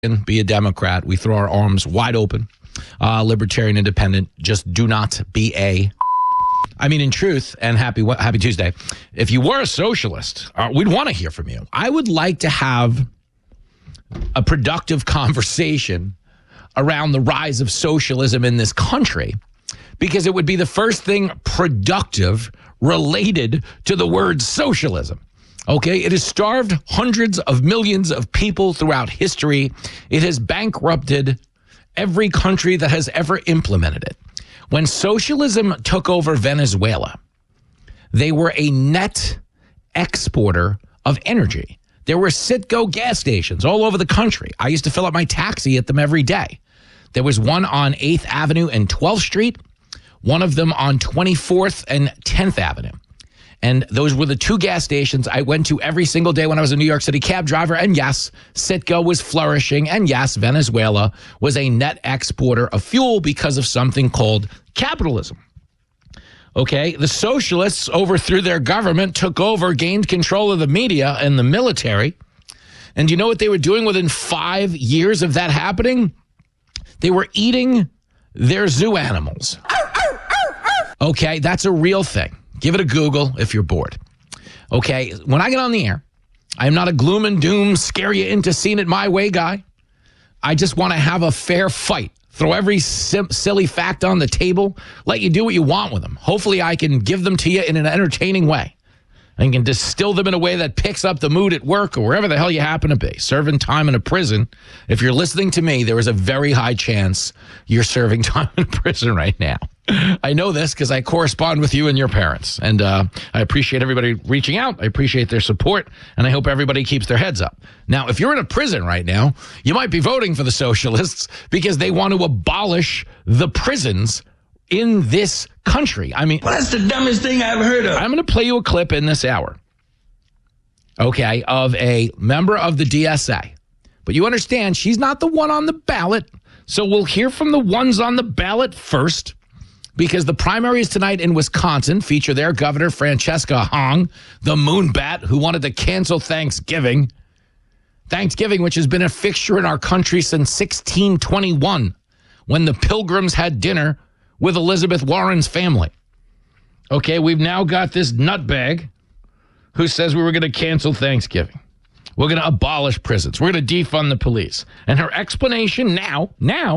be a Democrat. We throw our arms wide open. Libertarian, independent. Just do not be a. I mean, in truth, and happy Tuesday. If you were a socialist, we'd want to hear from you. I would like to have a productive conversation around the rise of socialism in this country, because it would be the first thing productive related to the word socialism. Okay, it has starved hundreds of millions of people throughout history. It has bankrupted every country that has ever implemented it. When socialism took over Venezuela, they were a net exporter of energy. There were Citgo gas stations all over the country. I used to fill up my taxi at them every day. There was one on 8th Avenue and 12th Street, one of them on 24th and 10th Avenue. And those were the two gas stations I went to every single day when I was a New York City cab driver. And yes, Citgo was flourishing. And yes, Venezuela was a net exporter of fuel because of something called capitalism. Okay, the socialists overthrew their government, took over, gained control of the media and the military. And you know what they were doing within 5 years of that happening? They were eating their zoo animals. Okay, that's a real thing. Give it a Google if you're bored. Okay, when I get on the air, I am not a gloom and doom, scare you into seeing it my way guy. I just want to have a fair fight. Throw every silly fact on the table. Let you do what you want with them. Hopefully I can give them to you in an entertaining way. I can distill them in a way that picks up the mood at work or wherever the hell you happen to be. Serving time in a prison. If you're listening to me, there is a very high chance you're serving time in prison right now. I know this because I correspond with you and your parents. And I appreciate everybody reaching out. I appreciate their support. And I hope everybody keeps their heads up. Now, if you're in a prison right now, you might be voting for the socialists because they want to abolish the prisons in this country. I mean, well, that's the dumbest thing I've heard of. I'm going to play you a clip in this hour, okay, of a member of the DSA. But you understand, she's not the one on the ballot. So we'll hear from the ones on the ballot first, because the primaries tonight in Wisconsin feature their governor, Francesca Hong, the moonbat who wanted to cancel Thanksgiving. Thanksgiving, which has been a fixture in our country since 1621, when the Pilgrims had dinner with Elizabeth Warren's family. Okay, we've now got this nutbag who says we were going to cancel Thanksgiving. We're going to abolish prisons. We're going to defund the police. And her explanation now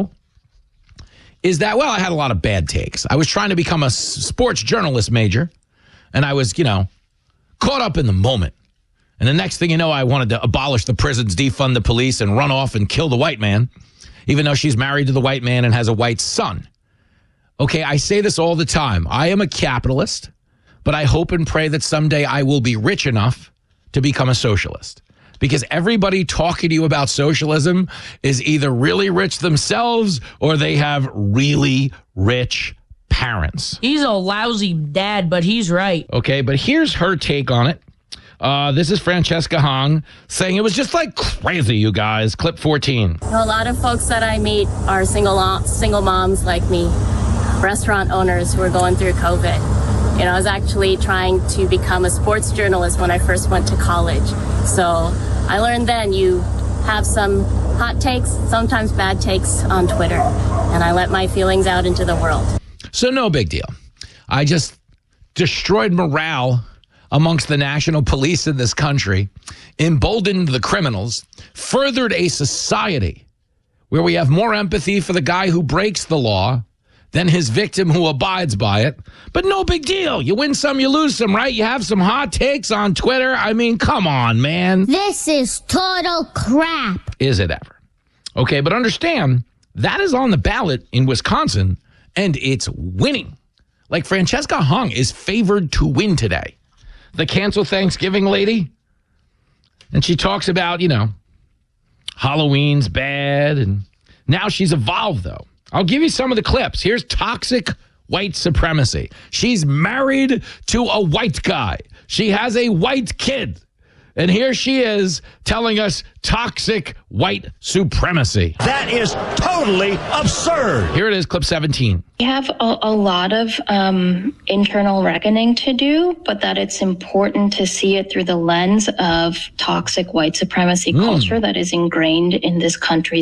is that, well, I had a lot of bad takes. I was trying to become a sports journalist major, and I was, caught up in the moment. And the next thing you know, I wanted to abolish the prisons, defund the police, and run off and kill the white man, even though she's married to the white man and has a white son. Okay, I say this all the time. I am a capitalist, but I hope and pray that someday I will be rich enough to become a socialist. Because everybody talking to you about socialism is either really rich themselves or they have really rich parents. He's a lousy dad, but he's right. Okay, but here's her take on it. This is Francesca Hong saying it was just like crazy, you guys. Clip 14. A lot of folks that I meet are single moms like me, restaurant owners who are going through COVID. I was actually trying to become a sports journalist when I first went to college. So I learned then you have some hot takes, sometimes bad takes on Twitter, and I let my feelings out into the world. So no big deal. I just destroyed morale amongst the national police in this country, emboldened the criminals, furthered a society where we have more empathy for the guy who breaks the law than his victim who abides by it. But no big deal. You win some, you lose some, right? You have some hot takes on Twitter. I mean, come on, man. This is total crap. Is it ever? Okay, but understand, that is on the ballot in Wisconsin, and it's winning. Like Francesca Hong is favored to win today. The cancel Thanksgiving lady. And she talks about, Halloween's bad. And now she's evolved, though. I'll give you some of the clips. Here's toxic white supremacy. She's married to a white guy. She has a white kid. And here she is telling us toxic white supremacy. That is totally absurd. Here it is, clip 17. We have a lot of internal reckoning to do, but that it's important to see it through the lens of toxic white supremacy culture that is ingrained in this country's